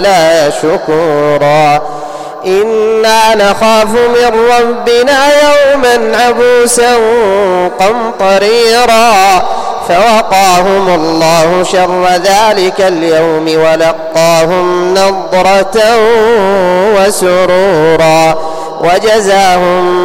ولا شكورا. إنا نخاف من ربنا يوما عبوسا قمطريرا فوقاهم الله شر ذلك اليوم ولقاهم نضرة وسرورا وجزاهم